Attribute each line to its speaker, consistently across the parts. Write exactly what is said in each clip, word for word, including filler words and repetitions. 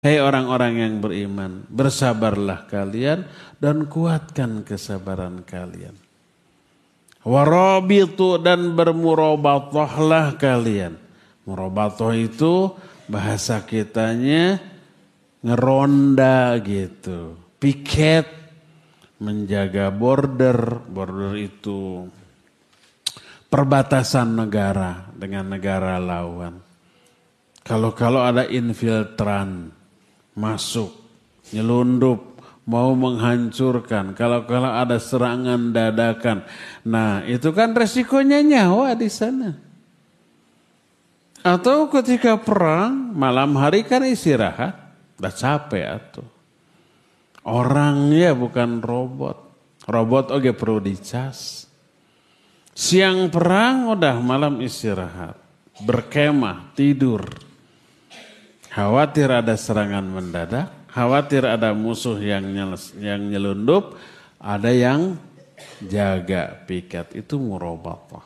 Speaker 1: Hei orang-orang yang beriman, bersabarlah kalian dan kuatkan kesabaran kalian. Warabitu dan bermurabatohlah kalian. Murabatoh itu bahasa kitanya ngeronda gitu. Piket, menjaga border. Border itu perbatasan negara dengan negara lawan. Kalau-kalau ada infiltran masuk, nyelundup, mau menghancurkan. Kalau-kalau ada serangan dadakan. Nah itu kan resikonya nyawa di sana. Atau ketika perang, malam hari kan istirahat. Udah capek atuh. Orangnya bukan robot. Robot oke perlu dicas. Siang perang udah malam istirahat. Berkemah, tidur. Khawatir ada serangan mendadak, khawatir ada musuh yang yang nyelundup, ada yang jaga piket. Itu murabatah.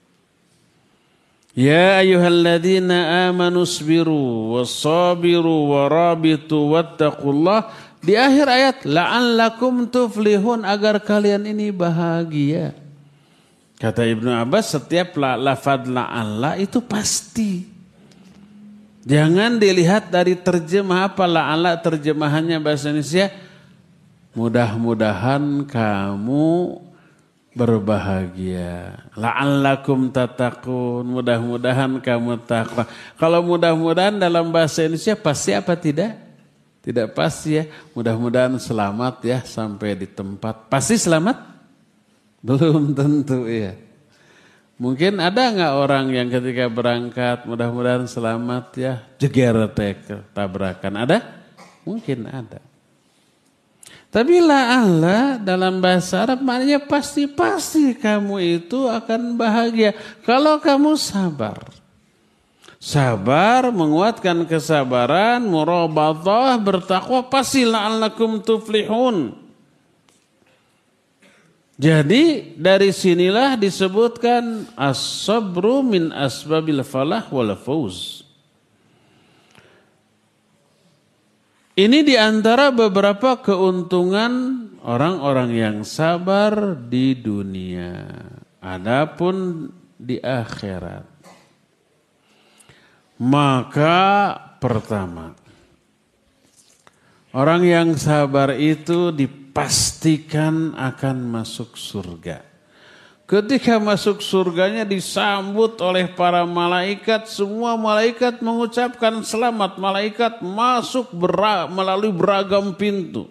Speaker 1: Ya ayyuhalladzina amanu sabiru wassabiru warabitu wattaqullah. Di akhir ayat la'allakum tuflihun, agar kalian ini bahagia. Kata Ibnu Abbas, setiap lafaz la'alla itu pasti. Jangan dilihat dari terjemah apa. La'alla terjemahannya bahasa Indonesia, mudah-mudahan kamu berbahagia. La'allakum tattaqun, mudah-mudahan kamu takwa. Kalau mudah-mudahan dalam bahasa Indonesia pasti apa tidak? Tidak pasti ya. Mudah-mudahan selamat ya sampai di tempat. Pasti selamat? Belum tentu ya. Mungkin ada nggak orang yang ketika berangkat mudah-mudahan selamat ya, jeger tabrakan, ada? Mungkin ada. Tapi la'alla dalam bahasa Arab maknanya pasti-pasti kamu itu akan bahagia kalau kamu sabar. Sabar, menguatkan kesabaran, murabathah, bertakwa, pasti la'allakum tuflihun. Jadi dari sinilah disebutkan as-sabru min asbabil falah wal fawz. Ini diantara beberapa keuntungan orang-orang yang sabar di dunia. Adapun di akhirat. Maka pertama, orang yang sabar itu dipastikan akan masuk surga. Ketika masuk surganya disambut oleh para malaikat. Semua malaikat mengucapkan selamat. Malaikat masuk bera, melalui beragam pintu.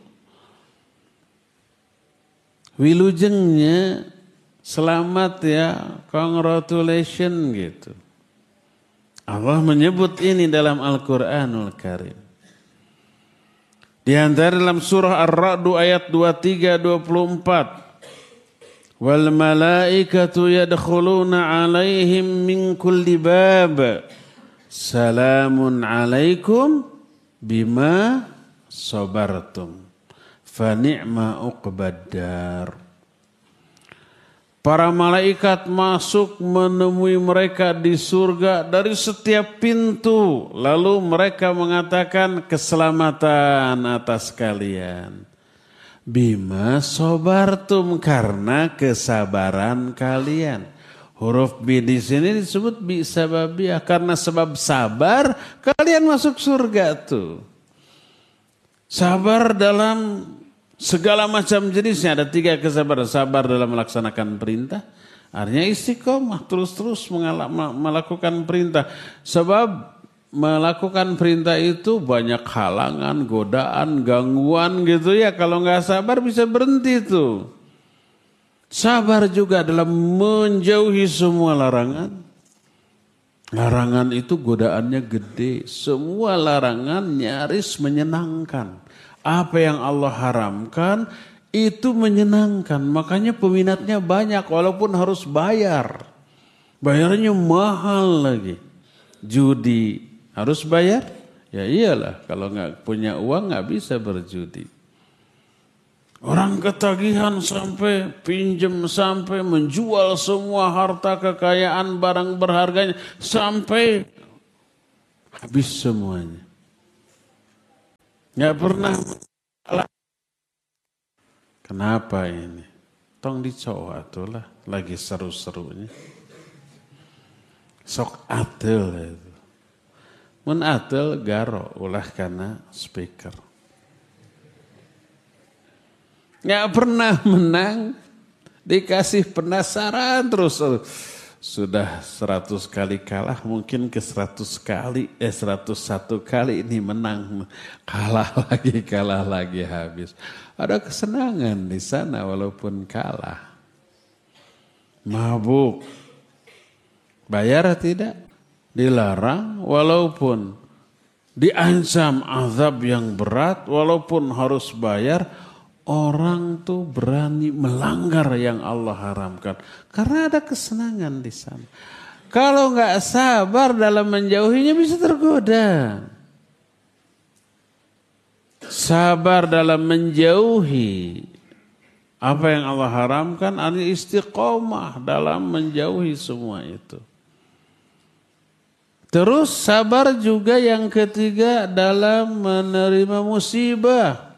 Speaker 1: Wilujengnya selamat ya, congratulations gitu. Allah menyebut ini dalam Al-Quranul Karim. Di antara dalam surah Ar-Ra'd ayat dua puluh tiga dua puluh empat. Wal malaikatu yadkhuluna alaihim min kulli bab. Salamun alaikum bima sabartum. Fa ni'ma uqbaddar. Para malaikat masuk menemui mereka di surga dari setiap pintu. Lalu mereka mengatakan keselamatan atas kalian. Bima sobartum, karena kesabaran kalian. Huruf B di sini disebut bi sababiyah, karena sebab sabar kalian masuk surga tuh. Sabar dalam segala macam jenisnya, ada tiga kesabaran. Sabar dalam melaksanakan perintah, artinya istiqomah terus-terus melakukan perintah. Sebab melakukan perintah itu banyak halangan, godaan, gangguan gitu ya. Kalau nggak sabar bisa berhenti tuh. Sabar juga dalam menjauhi semua larangan. Larangan itu godaannya gede. Semua larangan nyaris menyenangkan. Apa yang Allah haramkan itu menyenangkan. Makanya peminatnya banyak walaupun harus bayar. Bayarnya mahal lagi. Judi harus bayar? Ya iyalah, kalau nggak punya uang nggak bisa berjudi. Orang ketagihan sampai pinjam, sampai menjual semua harta kekayaan, barang berharganya, sampai habis semuanya. Nggak pernah. Kenapa ini? Tong dicoba atulah lagi seru-serunya. Sok atel itu. Mun atel garo ulah karena speaker. Nggak pernah menang, dikasih penasaran terus. Sudah seratus kali kalah, mungkin ke seratus kali, eh seratus satu kali ini menang. Kalah lagi, kalah lagi habis. Ada kesenangan di sana walaupun kalah. Mabuk. Bayar tidak? Dilarang walaupun diancam azab yang berat, walaupun harus bayar. Orang tuh berani melanggar yang Allah haramkan. Karena ada kesenangan di sana. Kalau nggak sabar dalam menjauhinya bisa tergoda. Sabar dalam menjauhi apa yang Allah haramkan, artinya istiqomah dalam menjauhi semua itu. Terus sabar juga yang ketiga dalam menerima musibah.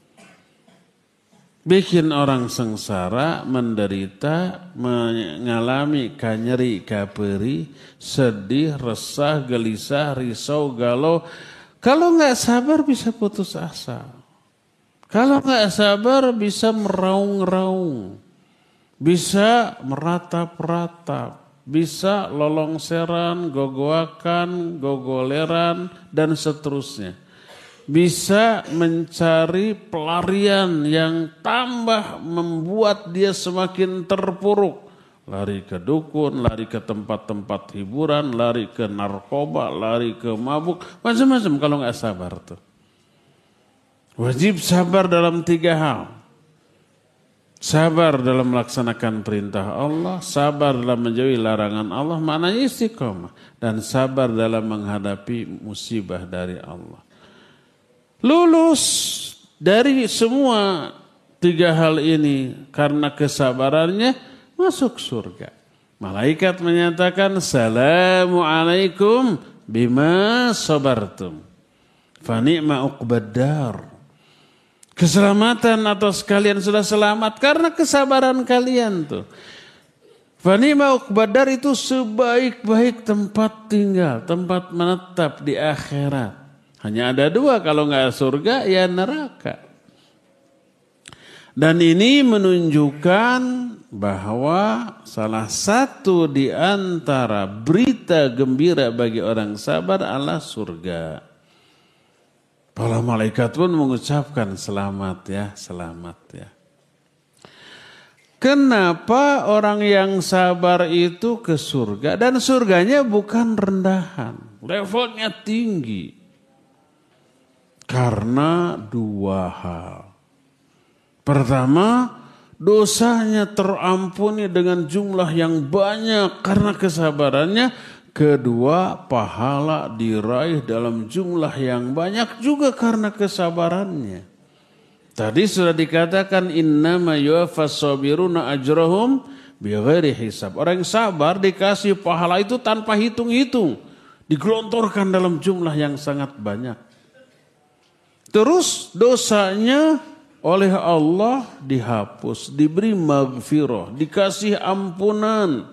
Speaker 1: Bikin orang sengsara, menderita, mengalami kanyeri, kaperi, sedih, resah, gelisah, risau, galau. Kalau nggak sabar bisa putus asa. Kalau nggak sabar bisa meraung-raung. Bisa meratap-ratap. Bisa lolongseran, gogoakan, gogoleran, dan seterusnya. Bisa mencari pelarian yang tambah membuat dia semakin terpuruk. Lari ke dukun, lari ke tempat-tempat hiburan, lari ke narkoba, lari ke mabuk. Macam-macam kalau nggak sabar tuh. Wajib sabar dalam tiga hal. Sabar dalam melaksanakan perintah Allah, sabar dalam menjauhi larangan Allah, maknanya istiqomah. Dan sabar dalam menghadapi musibah dari Allah. Lulus dari semua tiga hal ini karena kesabarannya masuk surga. Malaikat menyatakan Assalamualaikum bima sabartum. Fani'ma uqbaddar. Keselamatan atas kalian sudah selamat karena kesabaran kalian tuh. Fani'ma uqbaddar itu sebaik-baik tempat tinggal, tempat menetap di akhirat. Hanya ada dua, kalau nggak surga ya neraka. Dan ini menunjukkan bahwa salah satu di antara berita gembira bagi orang sabar adalah surga. Para malaikat pun mengucapkan selamat ya, selamat ya. Kenapa orang yang sabar itu ke surga? Dan surganya bukan rendahan, levelnya tinggi. Karena dua hal. Pertama, dosanya terampuni dengan jumlah yang banyak karena kesabarannya. Kedua, pahala diraih dalam jumlah yang banyak juga karena kesabarannya. Tadi sudah dikatakan innama yuwaffas sabiruna ajrahum bighairi hisab. Orang yang sabar dikasih pahala itu tanpa hitung-hitung. Digelontorkan dalam jumlah yang sangat banyak. Terus dosanya oleh Allah dihapus, diberi maghfirah, dikasih ampunan.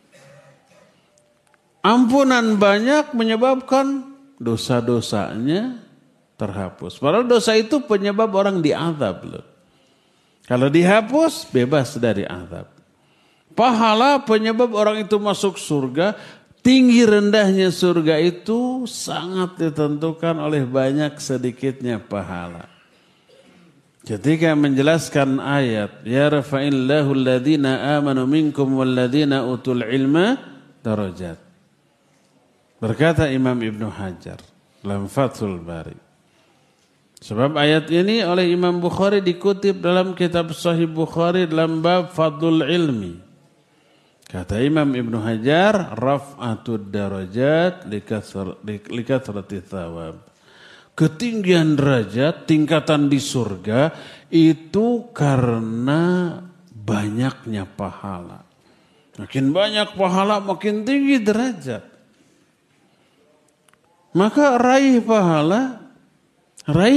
Speaker 1: Ampunan banyak menyebabkan dosa-dosanya terhapus. Padahal dosa itu penyebab orang diazab loh. Kalau dihapus bebas dari azab. Pahala penyebab orang itu masuk surga. Tinggi rendahnya surga itu sangat ditentukan oleh banyak sedikitnya pahala. Ketika menjelaskan ayat ya rafa'illahu alladhina amanu minkum walladhina utul ilma darajat. Berkata Imam Ibnu Hajar dalam Fathul Bari. Sebab ayat ini oleh Imam Bukhari dikutip dalam kitab Sahih Bukhari dalam bab Fadlul Ilmi. Kata Imam Ibnu Hajar, raf'atud darajat likathrati thawab. Ketinggian derajat, tingkatan di surga itu karena banyaknya pahala. Makin banyak pahala, makin tinggi derajat. Maka raih pahala, raih